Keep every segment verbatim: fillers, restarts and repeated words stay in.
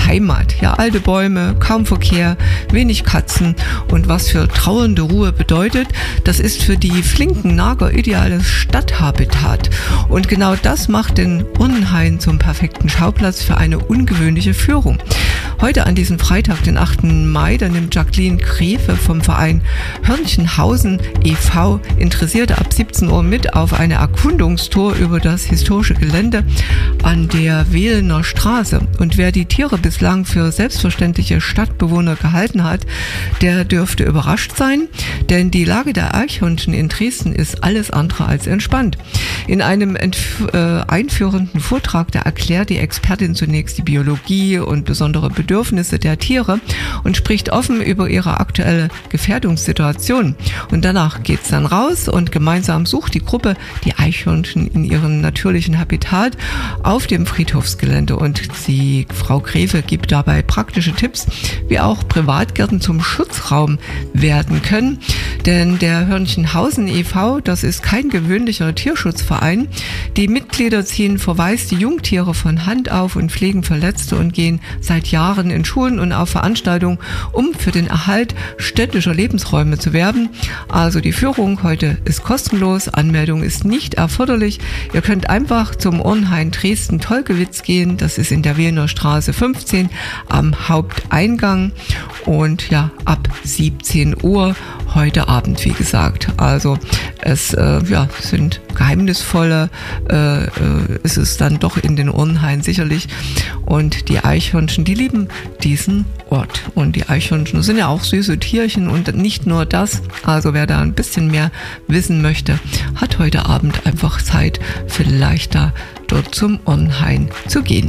Heimat. Ja, alte Bäume, kaum Verkehr, wenig Katzen und was für trauernde Ruhe bedeutet, das ist für die flinken Nager ideales Stadthabitat. Und genau das macht den Urnenhain zum perfekten Schauplatz für eine ungewöhnliche Führung. Heute an diesem Freitag, den achten Mai, da nimmt Jacqueline Grefe vom Verein Hörnchenhausen e V Interessierte ab siebzehn Uhr mit auf eine Erkundungstour über das historische Gelände an der Wehlener Straße. Und wer die Tiere bislang für selbstverständliche Stadtbewohner gehalten hat, der dürfte überrascht sein, denn die Lage der Eichhörnchen in Dresden ist alles andere als entspannt. In einem entf- äh, einführenden Vortrag, da erklärt die Expertin zunächst die Biologie und besondere Bedürfnisse der Tiere und spricht offen über ihre aktuelle Gefährdungssituation. Und danach geht's dann raus und gemeinsam sucht die Gruppe die Eichhörnchen in ihrem natürlichen Habitat auf dem Friedhofsgelände. Und die Frau Grefe gibt dabei praktische Tipps, wie auch Privatgärten zum Schutzraum werden können. Denn der Hörnchenhausen e V, das ist kein gewöhnlicher Tierschutzverein. Die Mitglieder ziehen verwaiste Jungtiere von Hand auf und pflegen Verletzte und gehen seit Jahren in Schulen und auf Veranstaltungen, um für den Erhalt städtischer Lebensräume zu werben. Also die Führung heute ist kostenlos, Anmeldung ist nicht erforderlich. Ihr könnt einfach zum Urnenhain Dresden-Tolkewitz gehen. Das ist in der Wehlener Straße fünfzehn am Haupteingang und ja, ab siebzehn Uhr heute Abend, wie gesagt. Also es äh, ja, sind geheimnisvolle, äh, äh, ist es dann doch in den Urnenhain sicherlich. Und die Eichhörnchen, die lieben diesen Ort. Und die Eichhörnchen sind ja auch süße Tierchen und nicht nur das. Also wer da ein bisschen mehr wissen möchte, hat heute Abend einfach Zeit, vielleicht da dort zum Urnenhain zu gehen.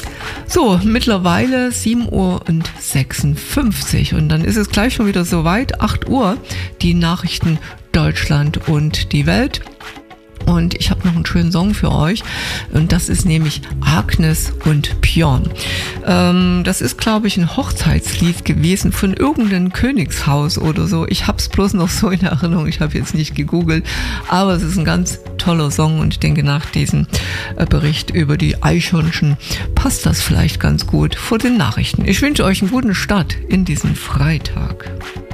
So, mittlerweile sieben Uhr sechsundfünfzig und dann ist es gleich schon wieder soweit, acht Uhr, die Nachrichten Deutschland und die Welt. Und ich habe noch einen schönen Song für euch und das ist nämlich Agnes und Björn. Ähm, das ist, glaube ich, ein Hochzeitslied gewesen von irgendeinem Königshaus oder so. Ich habe es bloß noch so in Erinnerung, ich habe jetzt nicht gegoogelt, aber es ist ein ganz toller Song und ich denke, nach diesem äh, Bericht über die Eichhörnchen passt das vielleicht ganz gut vor den Nachrichten. Ich wünsche euch einen guten Start in diesen Freitag.